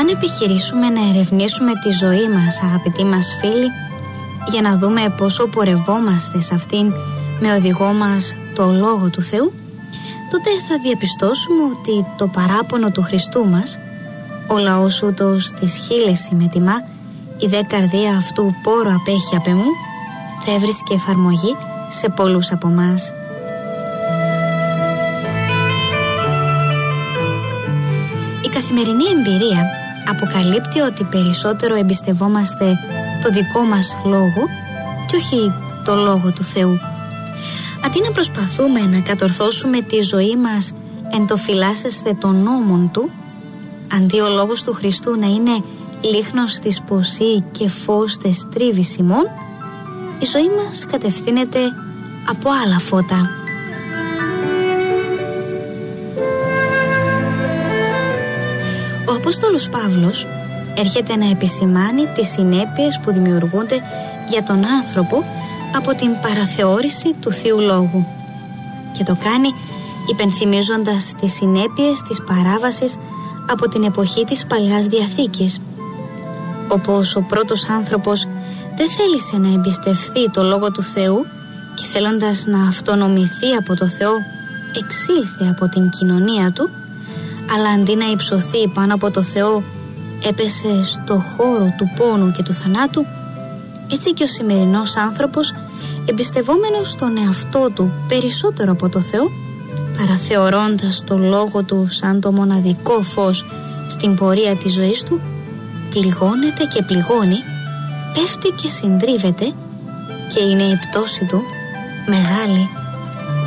Αν επιχειρήσουμε να ερευνήσουμε τη ζωή μας, αγαπητοί μας φίλοι, για να δούμε πόσο πορευόμαστε σε αυτήν με οδηγό μας το Λόγο του Θεού, τότε θα διαπιστώσουμε ότι το παράπονο του Χριστού μας, ο λαός ούτως της χείλες συμμετιμά, η δε καρδία αυτού πόρο απέχει απ' εμού, θα έβρισκε εφαρμογή σε πολλούς από μας. Η καθημερινή εμπειρία αποκαλύπτει ότι περισσότερο εμπιστευόμαστε το δικό μας λόγο και όχι το Λόγο του Θεού. Αντί να προσπαθούμε να κατορθώσουμε τη ζωή μας εν το φυλάσσεσθε των νόμων Του, αντί ο Λόγος του Χριστού να είναι λίχνος της ποσή και φως τες τρίβης ημών, η ζωή μας κατευθύνεται από άλλα φώτα. Ο Απόστολος Παύλος έρχεται να επισημάνει τις συνέπειες που δημιουργούνται για τον άνθρωπο από την παραθεώρηση του Θείου Λόγου, και το κάνει υπενθυμίζοντας τις συνέπειες της παράβασης από την εποχή της Παλαιάς Διαθήκης, όπως ο πρώτος άνθρωπος δεν θέλησε να εμπιστευθεί το Λόγο του Θεού και θέλοντας να αυτονομηθεί από το Θεό εξήλθε από την κοινωνία του, αλλά αντί να υψωθεί πάνω από το Θεό έπεσε στο χώρο του πόνου και του θανάτου. Έτσι και ο σημερινός άνθρωπος, εμπιστευόμενος στον εαυτό του περισσότερο από το Θεό, παραθεωρώντας το Λόγο του σαν το μοναδικό φως στην πορεία της ζωής του, πληγώνεται και πληγώνει, πέφτει και συντρίβεται, και είναι η πτώση του μεγάλη